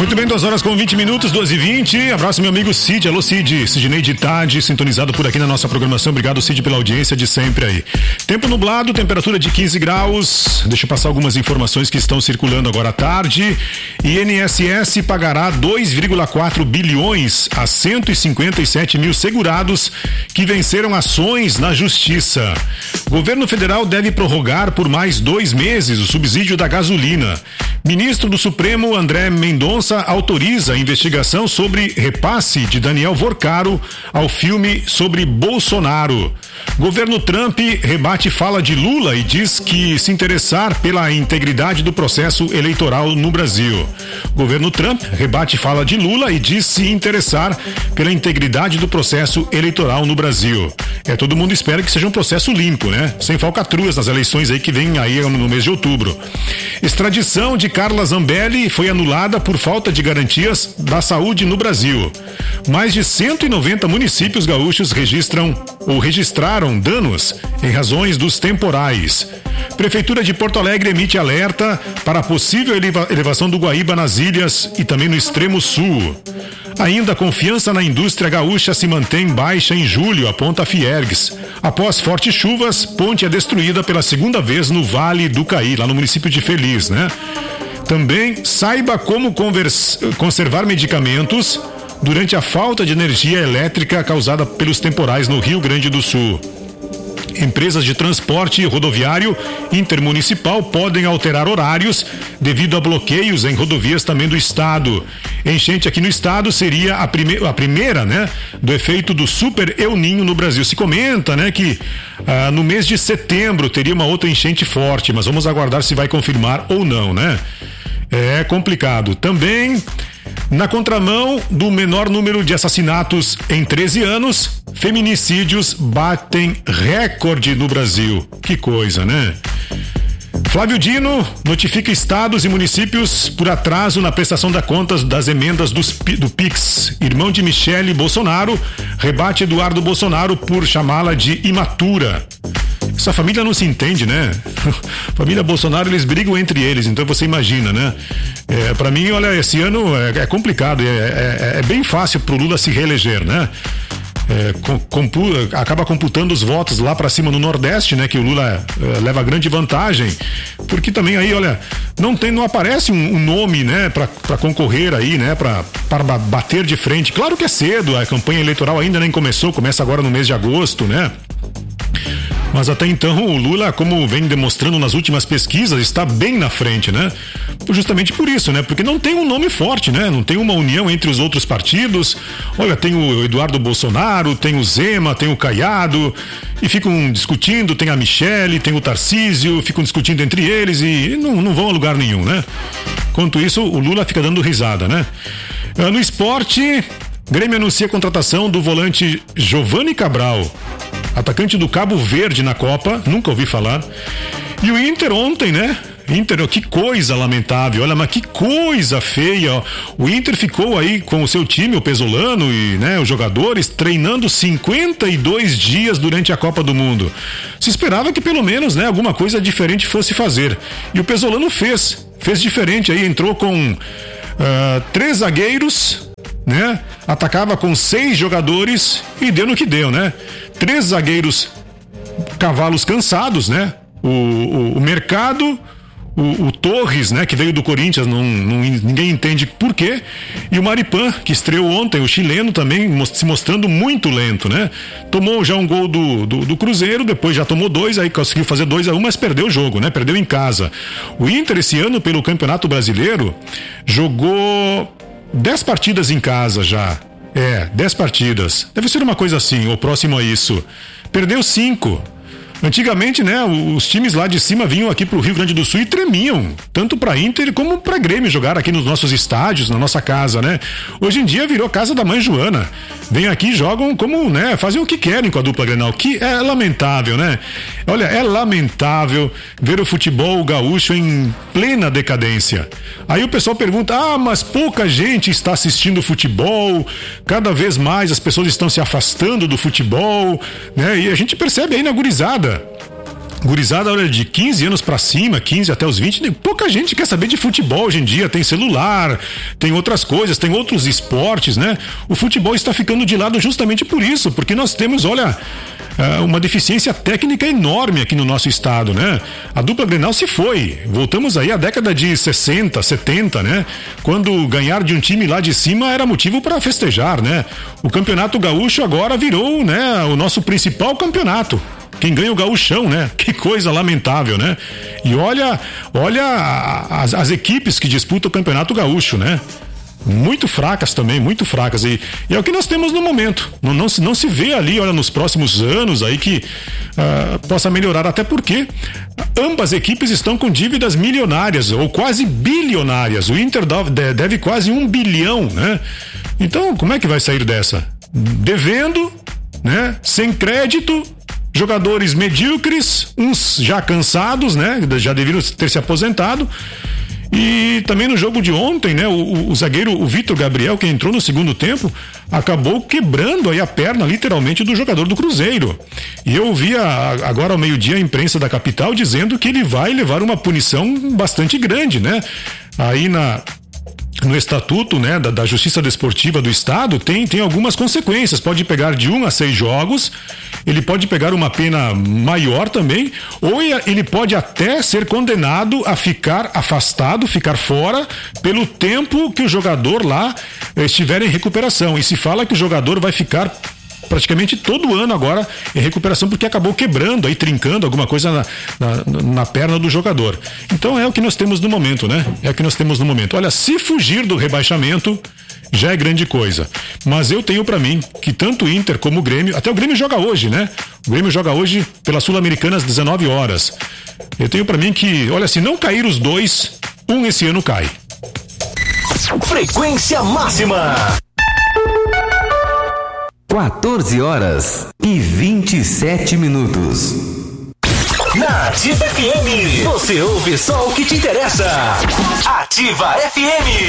Muito bem, 2h20, 2h20. Abraço, meu amigo Cid. Alô, Cid. Sidney de tarde, sintonizado por aqui na nossa programação. Obrigado, Cid, pela audiência de sempre aí. Tempo nublado, temperatura de 15 graus. Deixa eu passar algumas informações que estão circulando agora à tarde. INSS pagará 2,4 bilhões a 157 mil segurados que venceram ações na Justiça. Governo federal deve prorrogar por mais 2 meses o subsídio da gasolina. Ministro do Supremo, André Mendonça, autoriza a investigação sobre repasse de Daniel Vorcaro ao filme sobre Bolsonaro. Governo Trump rebate fala de Lula e diz que se interessar pela integridade do processo eleitoral no Brasil. Governo Trump rebate fala de Lula e diz se interessar pela integridade do processo eleitoral no Brasil. Todo mundo espera que seja um processo limpo, né? Sem falcatruas nas eleições aí que vem aí no mês de outubro. Extradição de Carla Zambelli foi anulada por falta de garantias da saúde no Brasil. Mais de 190 municípios gaúchos registraram danos em razões dos temporais. Prefeitura de Porto Alegre emite alerta para a possível elevação do Guaíba nas ilhas e também no extremo sul. Ainda a confiança na indústria gaúcha se mantém baixa em julho, aponta a Fiergs. Após fortes chuvas, ponte é destruída pela segunda vez no Vale do Caí, lá no município de Feliz, né? Também saiba como conservar medicamentos durante a falta de energia elétrica causada pelos temporais no Rio Grande do Sul. Empresas de transporte rodoviário intermunicipal podem alterar horários devido a bloqueios em rodovias também do estado. Enchente aqui no estado seria a primeira, né, do efeito do Super El Niño no Brasil. Se comenta, né, que no mês de setembro teria uma outra enchente forte, mas vamos aguardar se vai confirmar ou não, né? É complicado. Também, na contramão do menor número de assassinatos em 13 anos, feminicídios batem recorde no Brasil. Que coisa, né? Flávio Dino notifica estados e municípios por atraso na prestação das contas das emendas do PIX. Irmão de Michele Bolsonaro rebate Eduardo Bolsonaro por chamá-la de imatura. Essa família não se entende, né? Família Bolsonaro, eles brigam entre eles, então você imagina, né? Pra mim, olha, esse ano é complicado, é bem fácil pro Lula se reeleger, né? Acaba computando os votos lá pra cima no Nordeste, né? Que o Lula leva grande vantagem, porque também aí, olha, não aparece um nome, né? Pra concorrer aí, né? Pra bater de frente. Claro que é cedo, a campanha eleitoral ainda nem começou, começa agora no mês de agosto, né? Mas até então o Lula, como vem demonstrando nas últimas pesquisas, está bem na frente, né? Justamente por isso, né? Porque não tem um nome forte, né? Não tem uma união entre os outros partidos. Olha, tem o Eduardo Bolsonaro, tem o Zema, tem o Caiado, e ficam discutindo, tem a Michele, tem o Tarcísio, ficam discutindo entre eles e não vão a lugar nenhum, né? Enquanto isso, o Lula fica dando risada, né? No esporte, Grêmio anuncia a contratação do volante Giovani Cabral, atacante do Cabo Verde na Copa, nunca ouvi falar. E o Inter ontem, né? Que coisa lamentável, olha, mas que coisa feia, ó. O Inter ficou aí com o seu time, o Pesolano e, né, os jogadores treinando 52 dias durante a Copa do Mundo. Se esperava que pelo menos, né, alguma coisa diferente fosse fazer. E o Pesolano fez diferente aí, entrou com 3 zagueiros, né? Atacava com 6 jogadores e deu no que deu, né? 3 zagueiros cavalos cansados, né? O Mercado, o Torres, né? Que veio do Corinthians, ninguém entende por quê. E o Maripan, que estreou ontem, o chileno também se mostrando muito lento, né? Tomou já um gol do Cruzeiro, depois já tomou 2, aí conseguiu fazer 2-1, mas perdeu o jogo, né? Perdeu em casa. O Inter esse ano, pelo Campeonato Brasileiro, jogou 10 partidas em casa já. 10 partidas. Deve ser uma coisa assim, ou próximo a isso. Perdeu 5. Antigamente, né, os times lá de cima vinham aqui pro Rio Grande do Sul e tremiam, tanto pra Inter como pra Grêmio jogar aqui nos nossos estádios, na nossa casa, né? Hoje em dia virou casa da mãe Joana. Vêm aqui e jogam como, né, fazem o que querem com a dupla Grenal, que é lamentável, né? Olha, é lamentável ver o futebol gaúcho em plena decadência. Aí o pessoal pergunta, mas pouca gente está assistindo futebol, cada vez mais as pessoas estão se afastando do futebol, né? E a gente percebe aí na gurizada. Gurizada, olha, de 15 anos pra cima, 15 até os 20, pouca gente quer saber de futebol hoje em dia. Tem celular, tem outras coisas, tem outros esportes, né? O futebol está ficando de lado justamente por isso, porque nós temos, olha, uma deficiência técnica enorme aqui no nosso estado, né? A dupla Grenal se foi. Voltamos aí à década de 60, 70, né? Quando ganhar de um time lá de cima era motivo para festejar, né? O Campeonato Gaúcho agora virou, né, o nosso principal campeonato. Quem ganha o gauchão, né? Que coisa lamentável, né? E olha as equipes que disputam o Campeonato Gaúcho, né? Muito fracas também, muito fracas. E é o que nós temos no momento. Não se vê ali, olha, nos próximos anos aí que possa melhorar, até porque ambas equipes estão com dívidas milionárias ou quase bilionárias. O Inter deve quase 1 bilhão, né? Então, como é que vai sair dessa? Devendo, né? Sem crédito, jogadores medíocres, uns já cansados, né? Já deveriam ter se aposentado. E também no jogo de ontem, né? O zagueiro, o Vitor Gabriel, que entrou no segundo tempo, acabou quebrando aí a perna, literalmente, do jogador do Cruzeiro. E eu vi agora ao meio-dia a imprensa da capital dizendo que ele vai levar uma punição bastante grande, né? Aí no estatuto, né, da Justiça Desportiva do Estado tem algumas consequências. Pode pegar de 1 a 6 jogos, ele pode pegar uma pena maior também, ou ele pode até ser condenado a ficar afastado, ficar fora pelo tempo que o jogador lá estiver em recuperação. E se fala que o jogador vai ficar praticamente todo ano agora em recuperação, porque acabou quebrando, aí trincando alguma coisa na perna do jogador. Então é o que nós temos no momento, né? É o que nós temos no momento. Olha, se fugir do rebaixamento já é grande coisa. Mas eu tenho pra mim que tanto o Inter como o Grêmio, até o Grêmio joga hoje, né? O Grêmio joga hoje pela Sul-Americana às 19 horas. Eu tenho pra mim que, olha, se não cair os dois, esse ano cai. Frequência máxima. 14h27. Na Ativa FM, você ouve só o que te interessa. Ativa FM.